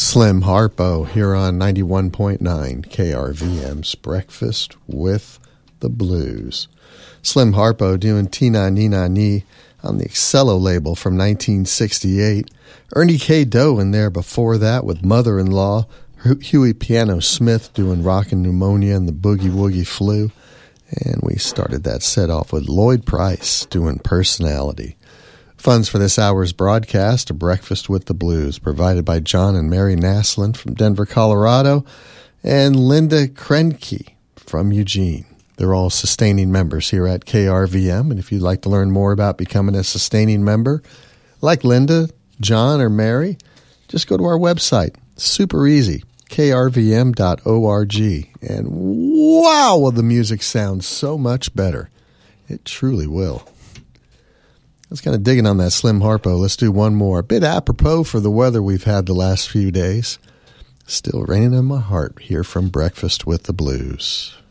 Slim Harpo here on 91.9 KRVM's Breakfast with the Blues. Slim Harpo doing Tina Nina Ni on the Excello label from 1968. Ernie K. Doe in there before that with Mother-in-Law. Huey Piano Smith doing Rockin' Pneumonia and the Boogie Woogie Flu. And we started that set off with Lloyd Price doing Personality. Funds for this hour's broadcast are Breakfast with the Blues, provided by John and Mary Naslund from Denver, Colorado, and Linda Krenke from Eugene. They're all sustaining members here at KRVM, and if you'd like to learn more about becoming a sustaining member, like Linda, John, or Mary, just go to our website. Super easy, krvm.org. And wow, will the music sound so much better. It truly will. I was kind of digging on that Slim Harpo. Let's do one more. A bit apropos for the weather we've had the last few days. Still raining in my heart here from Breakfast with the Blues.